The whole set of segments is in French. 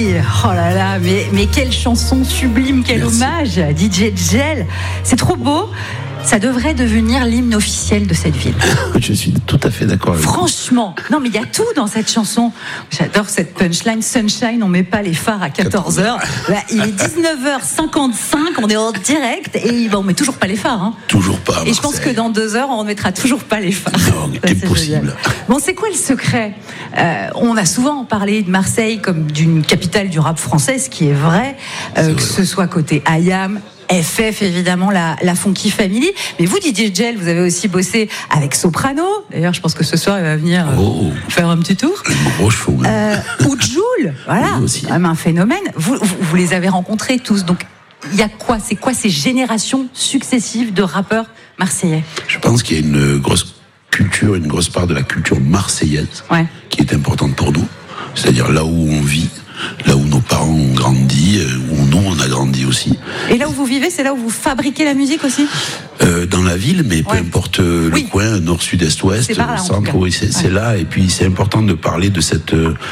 oui, oh là là, mais quelle chanson sublime, quel hommage à DJ Gel. C'est trop beau. Ça devrait devenir l'hymne officiel de cette ville. Je suis tout à fait d'accord avec vous. Franchement, non mais il y a tout dans cette chanson. J'adore cette punchline, Sunshine, on met pas les phares à 14h. Là, il est 19h55, on est en direct et on met toujours pas les phares. Hein. Toujours pas. Et je pense que dans 2 heures, on ne mettra toujours pas les phares. Non, impossible. Bon, c'est quoi le secret ? On a souvent parlé de Marseille comme d'une capitale du rap français, ce qui est vrai, que ce soit côté IAM, FF, évidemment, la Funky Family. Mais vous, DJ Gel, vous avez aussi bossé avec Soprano. D'ailleurs, je pense que ce soir, il va venir faire un petit tour. Un gros chevaux. Ou Jul, voilà, quand même un phénomène. Vous les avez rencontrés tous. Donc, il y a quoi ? C'est quoi ces générations successives de rappeurs marseillais ? Je pense qu'il y a une grosse culture, une grosse part de la culture marseillaise qui est importante pour nous. C'est-à-dire là où on vit, là où nos parents ont grandi, où nous on a grandi aussi. Et là où vous vivez, c'est là où vous fabriquez la musique aussi ? Dans la ville, mais peu importe le coin, nord, sud, est, ouest, centre, c'est là. Et puis c'est important de parler de cette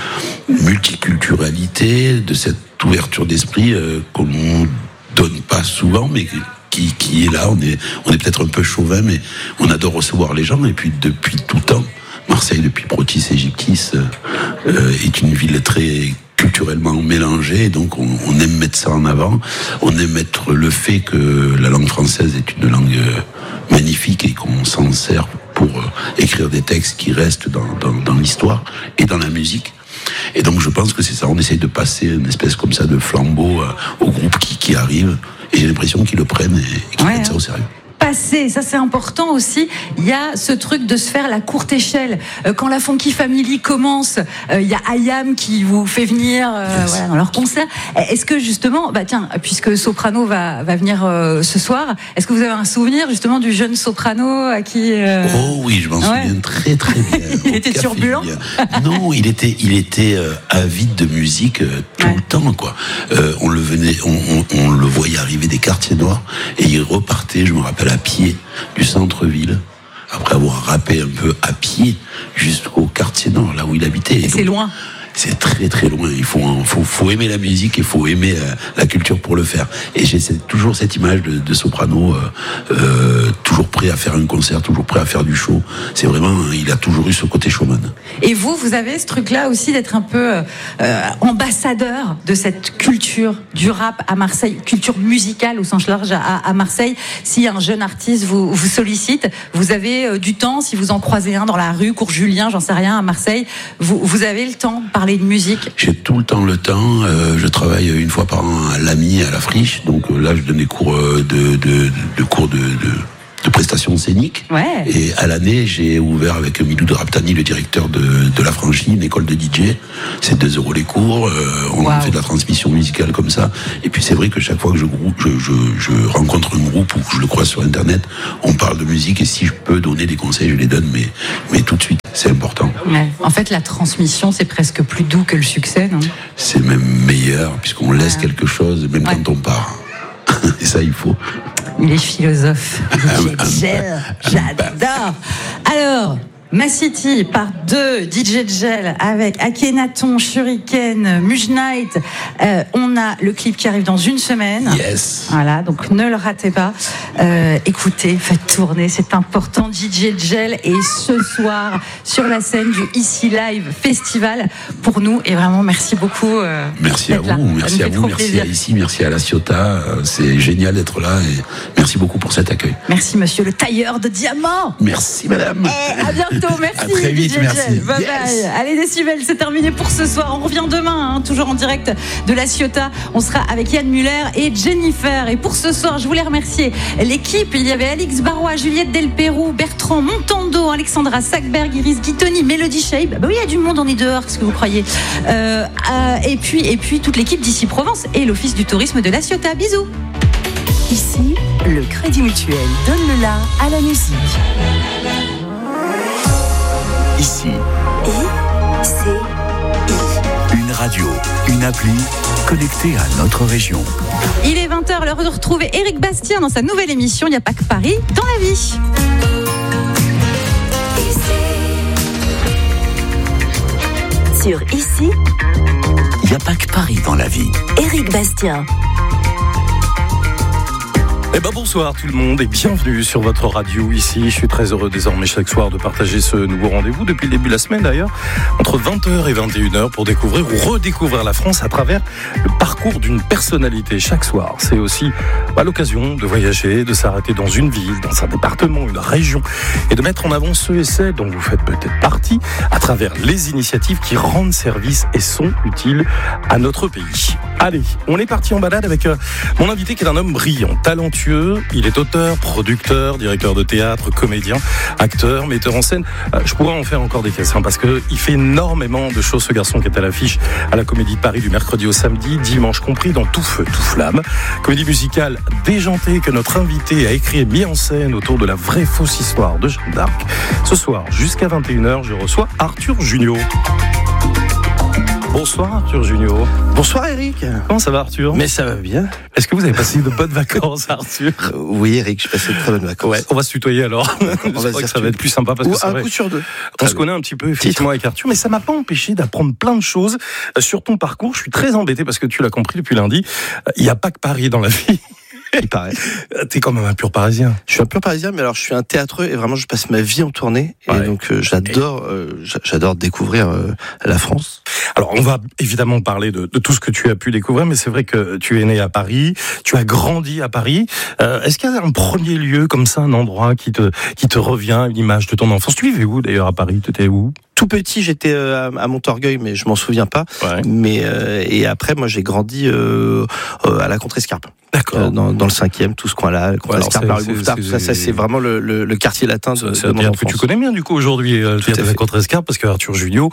multiculturalité, de cette ouverture d'esprit qu'on ne donne pas souvent, mais qui est là. On est peut-être un peu chauvin, mais on adore recevoir les gens. Et puis depuis tout temps, Marseille, depuis Protis Égyptis, est une ville très culturellement mélangée, donc on aime mettre ça en avant. On aime mettre le fait que la langue française est une langue magnifique et qu'on s'en sert pour écrire des textes qui restent dans l'histoire et dans la musique. Et donc je pense que c'est ça, on essaye de passer une espèce comme ça de flambeau au groupe qui arrive, et j'ai l'impression qu'ils le prennent et qu'ils prennent ça au sérieux. Passer, ça c'est important aussi. Il y a ce truc de se faire la courte échelle. Quand la Funky Family commence, il y a IAM qui vous fait venir dans leur concert. Est-ce que justement, puisque Soprano va venir ce soir, est-ce que vous avez un souvenir justement du jeune Soprano à qui Oh oui, je m'en souviens très très bien. Il était turbulent. Non, il était avide de musique tout le temps, quoi. On le voyait arriver des quartiers noirs et il repartait, je me rappelle, à pied du centre-ville, après avoir rappé un peu à pied jusqu'au quartier nord, là où il habitait. Et c'est loin. C'est très très loin. Il faut aimer la musique, il faut aimer la culture pour le faire. Et j'ai toujours cette image de Soprano, toujours prêt à faire un concert, toujours prêt à faire du show. C'est vraiment, il a toujours eu ce côté showman. Et vous avez ce truc-là aussi d'être un peu ambassadeur de cette culture du rap à Marseille, culture musicale au sens large à Marseille. Si un jeune artiste vous sollicite, vous avez du temps, si vous en croisez un dans la rue, cours Julien, j'en sais rien, à Marseille, vous avez le temps de parler de musique? J'ai tout le temps je travaille une fois par an à l'AMI, à la Friche, donc là je donne des cours de prestations scéniques. Ouais. Et à l'année, j'ai ouvert avec Milou Raptani, le directeur de la franchise, une école de DJ. C'est 2 € les cours. On fait de la transmission musicale comme ça. Et puis c'est vrai que chaque fois que je rencontre un groupe ou que je le croise sur Internet, on parle de musique. Et si je peux donner des conseils, je les donne, mais tout de suite. C'est important. Ouais. En fait, la transmission, c'est presque plus doux que le succès, non? C'est même meilleur, puisqu'on laisse quelque chose, même quand on part. Et ça, il faut. Il est philosophe. J'adore. Alors, Ma City, part 2, DJ Gel avec Akhenaton, Shuriken, Muj Knight. On a le clip qui arrive dans une semaine. Yes. Voilà, donc ne le ratez pas. Écoutez, faites tourner, c'est important. DJ Gel est ce soir sur la scène du Ici Live Festival pour nous. Et vraiment, merci beaucoup. Merci à vous, merci à vous, merci à Ici, merci à la Ciotat. C'est génial d'être là et merci beaucoup pour cet accueil. Merci monsieur le tailleur de diamants. Merci madame. Et à bientôt, merci. À très vite, DJ merci. Gel. Bye bye. Allez, Décibel, c'est terminé pour ce soir. On revient demain, toujours en direct de la Ciotat. On sera avec Yann Muller et Jennifer. Et pour ce soir, je voulais remercier l'équipe. Il y avait Alix Barrois, Juliette Delperou, Bertrand Montando, Alexandra Sackberg, Iris Guitoni, Mélodie Shaib. Bah oui, il y a du monde, on est dehors, qu'est-ce que vous croyez? Et puis toute l'équipe d'Ici Provence et l'Office du tourisme de la Ciotat. Bisous. Ici, le Crédit Mutuel donne le la à la musique. Ici. Une radio, une appli connectée à notre région. Il est 20h, l'heure de retrouver Éric Bastien dans sa nouvelle émission Il n'y a pas que Paris dans la vie. Sur Ici, n'y a pas que Paris dans la vie. Éric Bastien. Eh ben bonsoir tout le monde et bienvenue sur votre radio ici. Je suis très heureux désormais chaque soir de partager ce nouveau rendez-vous depuis le début de la semaine d'ailleurs, entre 20h et 21h pour découvrir ou redécouvrir la France à travers le parcours d'une personnalité chaque soir. C'est aussi l'occasion de voyager, de s'arrêter dans une ville, dans un département, une région et de mettre en avant ceux et celles dont vous faites peut-être partie à travers les initiatives qui rendent service et sont utiles à notre pays. Allez, on est parti en balade avec mon invité qui est un homme brillant, talentueux. Il est auteur, producteur, directeur de théâtre, comédien, acteur, metteur en scène. Je pourrais en faire encore des caisses parce qu'il fait énormément de choses, ce garçon qui est à l'affiche à la Comédie de Paris du mercredi au samedi, dimanche compris, dans Tout Feu, Tout Flamme. Comédie musicale déjantée que notre invité a écrit et mis en scène autour de la vraie fausse histoire de Jeanne d'Arc. Ce soir, jusqu'à 21h, je reçois Arthur Junio. Bonsoir Arthur Junio. Bonsoir Eric. Comment ça va Arthur ? Mais ça va bien. Est-ce que vous avez passé de bonnes vacances Arthur ? Oui Eric, j'ai passé de très bonnes vacances. Ouais, on va se tutoyer alors. Je crois que ça va être plus sympa parce que c'est un vrai. coup sur deux. On se connaît un petit peu effectivement avec Arthur, mais ça m'a pas empêché d'apprendre plein de choses sur ton parcours. Je suis très embêté parce que tu l'as compris depuis lundi. Il n'y a pas que Paris dans la vie. Il paraît. T'es quand même un pur parisien. Je suis un pur parisien, mais alors je suis un théâtreux et vraiment je passe ma vie en tournée. Et donc j'adore découvrir la France. Alors on va évidemment parler de tout ce que tu as pu découvrir, mais c'est vrai que tu es né à Paris, tu as grandi à Paris. Est-ce qu'il y a un premier lieu comme ça, un endroit qui te revient, une image de ton enfance ? Tu vivais où d'ailleurs à Paris ? Tu étais où ? Tout petit, j'étais à Montorgueil, mais je m'en souviens pas. Ouais. Mais et après, moi, j'ai grandi à la Contrescarpe. D'accord. Dans le 5e, tout ce coin-là, la Contrescarpe, la rue Mouffetard, tout ça, c'est vraiment le quartier latin de mon enfance. Que tu connais bien du coup aujourd'hui, le théâtre de la Contrescarpe, parce que Arthur Junio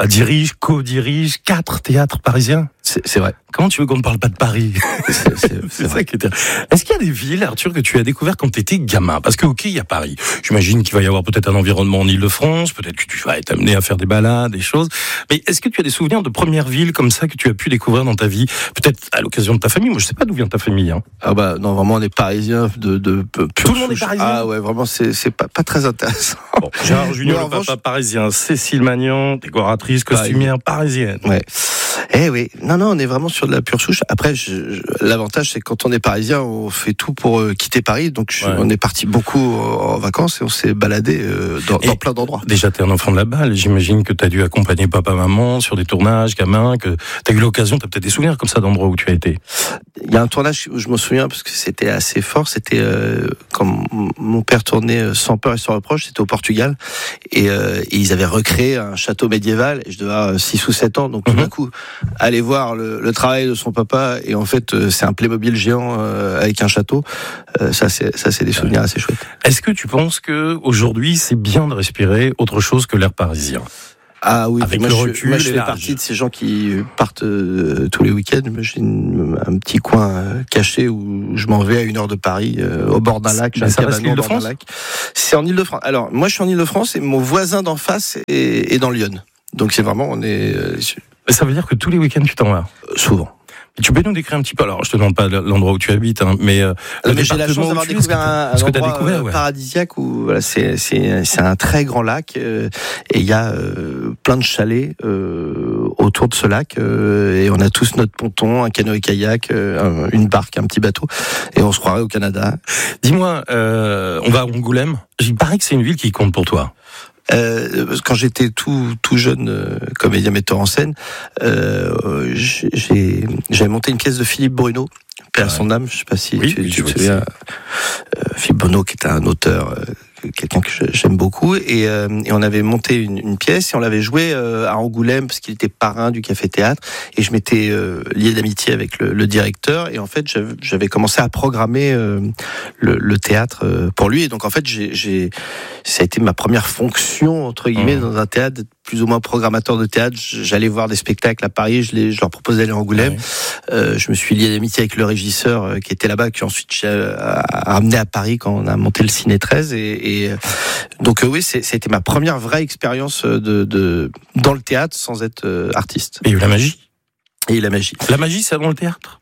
co-dirige 4 théâtres parisiens. C'est vrai. Comment tu veux qu'on ne parle pas de Paris ? C'est ça qui est. Est-ce qu'il y a des villes, Arthur, que tu as découvert quand tu étais gamin ? Parce que ok, il y a Paris. J'imagine qu'il va y avoir peut-être un environnement en Île-de-France, peut-être que tu vas être amené à faire des balades, des choses. Mais est-ce que tu as des souvenirs de premières villes comme ça que tu as pu découvrir dans ta vie ? Peut-être à l'occasion de ta famille. Moi, je sais pas d'où vient ta famille. Hein. Ah bah non, vraiment on est Parisiens de tout le monde est parisien. Ah ouais, vraiment c'est pas très intéressant. Bon, Gérard Junior, le papa parisien, Cécile Magnan, décoratrice, costumière parisienne. Ouais. Eh oui, non, on est vraiment sur de la pure souche. Après, l'avantage, c'est que quand on est parisien, on fait tout pour quitter Paris. Donc, on est parti beaucoup en vacances et on s'est baladé dans plein d'endroits. Déjà, t'es un enfant de la balle. J'imagine que t'as dû accompagner papa, maman sur des tournages, gamin, que t'as eu l'occasion, t'as peut-être des souvenirs comme ça d'endroits où tu as été. Il y a un tournage où je me souviens parce que c'était assez fort. C'était quand mon père tournait Sans peur et sans reproche. C'était au Portugal et ils avaient recréé un château médiéval. Et je devais avoir 6 ou 7 ans. Donc, tout d'un coup, aller voir le travail de son papa et en fait c'est un Playmobil géant avec un château. Ça c'est des souvenirs assez chouettes. Est-ce que tu penses que aujourd'hui c'est bien de respirer autre chose que l'air parisien ? Ah oui, avec moi, le recul, je fais partie de ces gens qui partent tous les week-ends. J'ai un petit coin caché où je m'en vais à 1 heure de Paris, au bord d'un lac. Ça reste l'Île-de-France ? C'est en Île-de-France. Alors moi je suis en Île-de-France et mon voisin d'en face est dans Lyon. Donc c'est vraiment Mais ça veut dire que tous les week-ends tu t'en vas ? Souvent. Et tu peux nous décrire un petit peu, alors je te demande pas l'endroit où tu habites, hein, mais j'ai la chance d'avoir découvert un endroit paradisiaque où voilà, c'est un très grand lac et il y a plein de chalets autour de ce lac et on a tous notre ponton, un canoë-kayak, une barque, un petit bateau et on se croirait au Canada. Dis-moi, on va à Angoulême. Il paraît que c'est une ville qui compte pour toi. Quand j'étais tout jeune comédien metteur en scène, j'avais monté une pièce de Philippe Bruno, paix à son âme, je sais pas si tu te souviens. Philippe Bruno qui était un auteur, quelqu'un que j'aime beaucoup, et on avait monté une pièce et on l'avait jouée à Angoulême parce qu'il était parrain du Café Théâtre et je m'étais lié d'amitié avec le directeur et en fait j'avais commencé à programmer le théâtre pour lui et donc en fait ça a été ma première fonction entre guillemets dans un théâtre, d'être plus ou moins programmateur de théâtre. J'allais voir des spectacles à Paris, je leur proposais d'aller à Angoulême. Je me suis lié d'amitié avec le régisseur qui était là-bas, qui ensuite a ramené à Paris quand on a monté le Ciné 13 et donc oui, c'était ma première vraie expérience dans le théâtre sans être artiste. Et la magie. Et la magie. La magie, c'est dans le théâtre.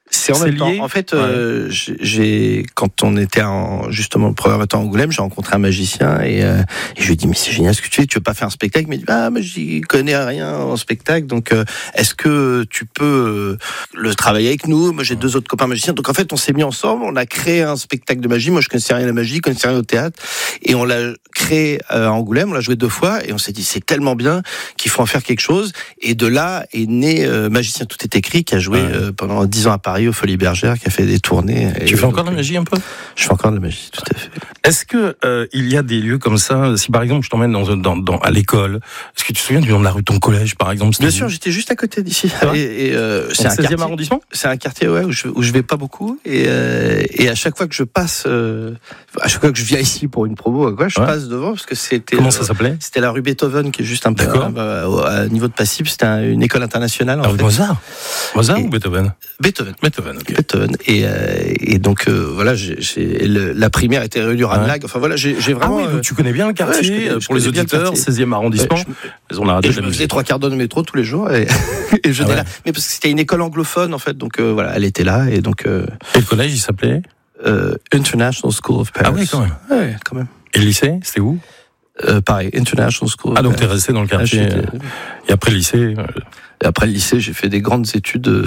C'est en même temps. En fait, quand on était justement le premier matin à Angoulême, j'ai rencontré un magicien et je lui ai dit mais c'est génial ce que tu fais, tu veux pas faire un spectacle? Il m'a dit mais j'y connais rien en spectacle, donc est-ce que tu peux le travailler avec nous? Moi j'ai 2 autres copains magiciens, donc en fait on s'est mis ensemble, on a créé un spectacle de magie. Moi je connaissais rien à la magie, je connaissais rien au théâtre, et on l'a créé à Angoulême, on l'a joué 2 fois et on s'est dit c'est tellement bien qu'il faut en faire quelque chose, et de là est né Magicien Tout est écrit, qui a joué pendant 10 ans à Paris aux Folies Bergères, qui a fait des tournées. Tu fais encore de la magie un peu? Je fais encore de la magie, tout à fait. Est-ce que il y a des lieux comme ça? Si par exemple je t'emmène à l'école, est-ce que tu te souviens du nom de la rue de ton collège par exemple? Bien sûr, j'étais juste à côté d'ici. C'est un 16e arrondissement. C'est un quartier où je vais pas beaucoup, et à chaque fois que je passe, à chaque fois que je viens ici pour une promo, je passe devant, parce que c'était. Comment ça s'appelait? C'était la rue Beethoven, qui est juste un peu à niveau de Passy. C'était une école internationale. Mozart ou Beethoven? Beethoven. Okay. Beethoven. Et donc voilà, la primaire était rue du Ranelagh. Enfin voilà, j'ai vraiment. Ah oui, donc tu connais bien le quartier. Pour les auditeurs, 16e arrondissement. Je me faisais 3 quarts d'heure de métro tous les jours, et j'étais là. Mais parce que c'était une école anglophone en fait, donc voilà, elle était là, et donc. Et le collège, il s'appelait International School of Paris. Ah oui, quand même. Ouais, quand même. Et le lycée, c'était où? Pareil, International School. Ah donc t'es resté dans le quartier. Et après le lycée. Et après le lycée, j'ai fait des grandes études de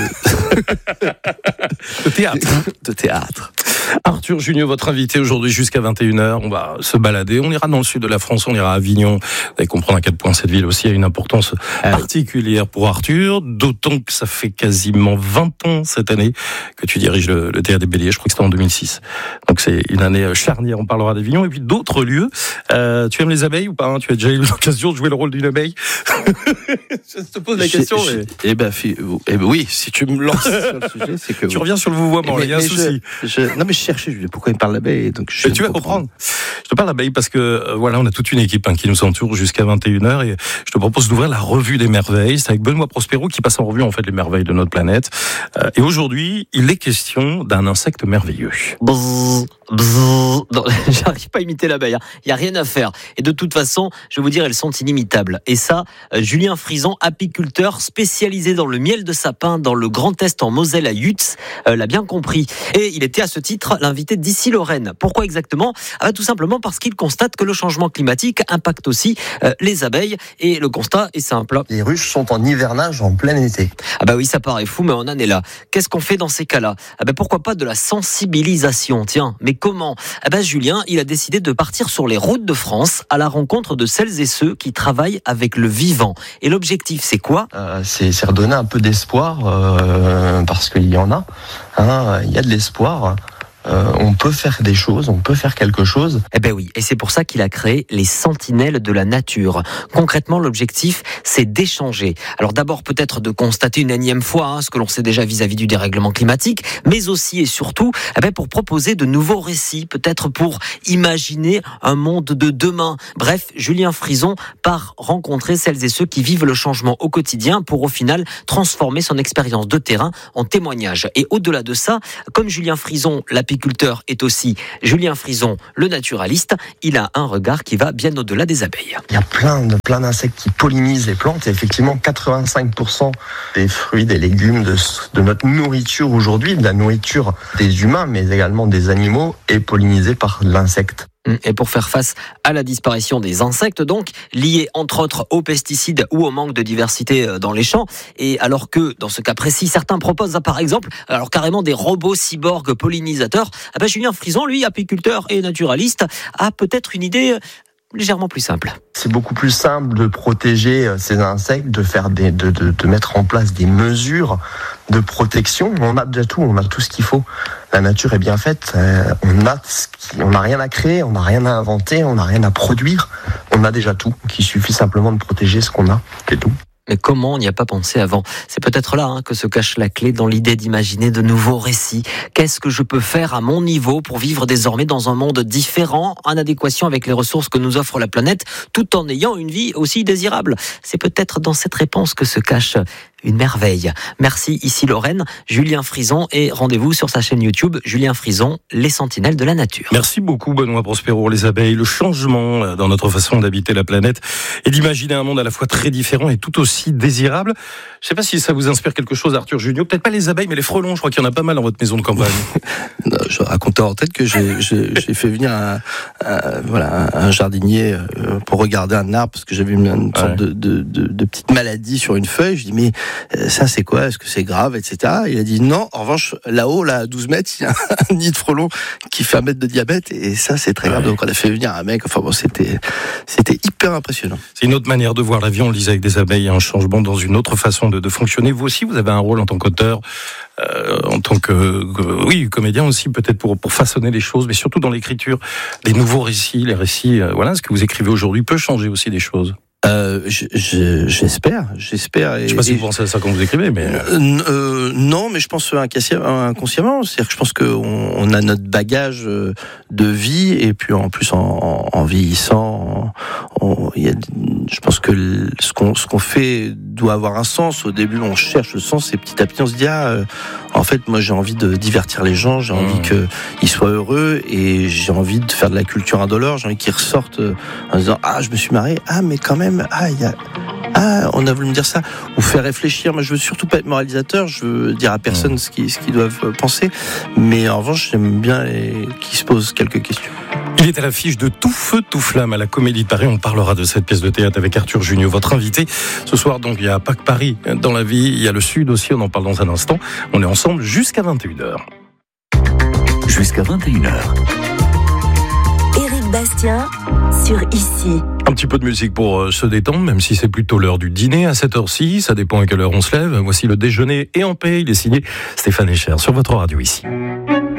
théâtre. Arthur Junior, votre invité aujourd'hui jusqu'à 21h. On va se balader. On ira dans le sud de la France, on ira à Avignon. Vous allez comprendre à quel point cette ville aussi a une importance particulière pour Arthur. D'autant que ça fait quasiment 20 ans cette année que tu diriges le Théâtre des Béliers. Je crois que c'était en 2006. Donc c'est une année charnière. On parlera d'Avignon et puis d'autres lieux. Tu aimes les abeilles ou pas? Tu as déjà eu l'occasion de jouer le rôle d'une abeille? Je te pose la question. Oui, si tu me lances sur le sujet, c'est que tu reviens sur le vouvoiement. Il y a un souci. Non mais je cherchais, je dis pourquoi il parle d'abeille, donc tu vas comprendre. Je te parle d'abeille parce que voilà, on a toute une équipe qui nous entoure jusqu'à 21h, et je te propose d'ouvrir la revue des merveilles. C'est avec Benoît Prospero qui passe en revue en fait les merveilles de notre planète. Et aujourd'hui, il est question d'un insecte merveilleux. Bzzz, bzzz. Non, j'arrive pas à imiter l'abeille. Il y a rien à faire. Et de toute façon, je vais vous dire, elles sont inimitables. Et ça, Julien Frison, apiculteur spécialisé dans le miel de sapin dans le Grand Est en Moselle à Yutz, l'a bien compris. Et il était à ce titre l'invité d'Ici Lorraine. Pourquoi exactement? Tout simplement parce qu'il constate que le changement climatique impacte aussi les abeilles. Et le constat est simple. Les ruches sont en hivernage en plein été. Ah bah oui, ça paraît fou, mais on en est là. Qu'est-ce qu'on fait dans ces cas-là? Pourquoi pas de la sensibilisation? Tiens, mais comment? Julien, il a décidé de partir sur les routes de France à la rencontre de celles et ceux qui travaillent avec le vivant. Et l'objectif, c'est quoi? C'est redonner un peu d'espoir, parce qu'il y en a. Il y a de l'espoir. On peut faire des choses, on peut faire quelque chose. Oui, et c'est pour ça qu'il a créé les Sentinelles de la Nature. Concrètement, l'objectif, c'est d'échanger. Alors d'abord, peut-être de constater une énième fois ce que l'on sait déjà vis-à-vis du dérèglement climatique, mais aussi et surtout pour proposer de nouveaux récits, peut-être pour imaginer un monde de demain. Bref, Julien Frison part rencontrer celles et ceux qui vivent le changement au quotidien pour au final transformer son expérience de terrain en témoignage. Et au-delà de ça, comme Julien Frison, l'apiculteur, est aussi Julien Frison, le naturaliste, il a un regard qui va bien au-delà des abeilles. Il y a plein d'insectes qui pollinisent les plantes, et effectivement 85% des fruits, des légumes, de notre nourriture aujourd'hui, de la nourriture des humains, mais également des animaux, est pollinisée par l'insecte. Et pour faire face à la disparition des insectes, donc, liés entre autres aux pesticides ou au manque de diversité dans les champs, et alors que, dans ce cas précis, certains proposent par exemple, alors carrément des robots cyborgs pollinisateurs, Julien Frison, lui, apiculteur et naturaliste, a peut-être une idée légèrement plus simple. C'est beaucoup plus simple de protéger ces insectes, de mettre en place des mesures de protection. On a déjà tout, on a tout ce qu'il faut. La nature est bien faite, on n'a rien à créer, on n'a rien à inventer, on n'a rien à produire. On a déjà tout, il suffit simplement de protéger ce qu'on a, c'est tout. Mais comment on n'y a pas pensé avant? C'est peut-être là que se cache la clé dans l'idée d'imaginer de nouveaux récits. Qu'est-ce que je peux faire à mon niveau pour vivre désormais dans un monde différent, en adéquation avec les ressources que nous offre la planète, tout en ayant une vie aussi désirable? C'est peut-être dans cette réponse que se cache une merveille. Merci, ici Lorraine, Julien Frison, et rendez-vous sur sa chaîne YouTube, Julien Frison, les sentinelles de la nature. Merci beaucoup Benoît Prospero. Les abeilles, le changement dans notre façon d'habiter la planète et d'imaginer un monde à la fois très différent et tout aussi désirable. Je ne sais pas si ça vous inspire quelque chose, Arthur Junio. Peut-être pas les abeilles, mais les frelons. Je crois qu'il y en a pas mal dans votre maison de campagne. Non, je racontais en tête que j'ai fait venir un jardinier pour regarder un arbre parce que j'avais une sorte de petite maladie sur une feuille. Je dis mais ça c'est quoi? Est-ce que c'est grave, etc. Il a dit non. En revanche, là-haut, là à 12 mètres, il y a un nid de frelons qui fait 1 mètre de diamètre et ça c'est très grave. Donc on a fait venir un mec. Enfin bon, c'était hyper impressionnant. C'est une autre manière de voir la vie. On le disait avec des abeilles, un changement dans une autre façon de fonctionner. Vous aussi, vous avez un rôle en tant qu'auteur, en tant que comédien aussi, peut-être pour façonner les choses, mais surtout dans l'écriture, les nouveaux récits, les récits. Ce que vous écrivez aujourd'hui peut changer aussi des choses. J'espère. Et, je sais pas si vous pensez à ça quand vous écrivez, mais non, mais je pense inconsciemment. C'est-à-dire que je pense qu'on a notre bagage de vie et puis en plus en vieillissant, je pense que ce qu'on fait doit avoir un sens. Au début, on cherche le sens et petit à petit, on se dit en fait, moi, j'ai envie de divertir les gens, j'ai envie qu'ils soient heureux et j'ai envie de faire de la culture indolore. J'ai envie qu'ils ressortent en disant je me suis marré, mais quand même. On a voulu me dire ça, ou faire réfléchir. Moi, je veux surtout pas être moralisateur. Je veux dire à personne ce qu'ils doivent penser. Mais en revanche, j'aime bien qu'ils se posent quelques questions. Il est à l'affiche de Tout feu, tout flamme à la Comédie de Paris. On parlera de cette pièce de théâtre avec Arthur Junio, votre invité. Ce soir, donc, il y a pas que Paris dans la vie. Il y a le Sud aussi. On en parle dans un instant. On est ensemble jusqu'à 21h. Jusqu'à 21h. Éric Bastien sur Ici. Un petit peu de musique pour se détendre, même si c'est plutôt l'heure du dîner à cette heure-ci. Ça dépend à quelle heure on se lève. Voici le déjeuner et en paix. Il est signé Stéphane Echer sur votre radio Ici.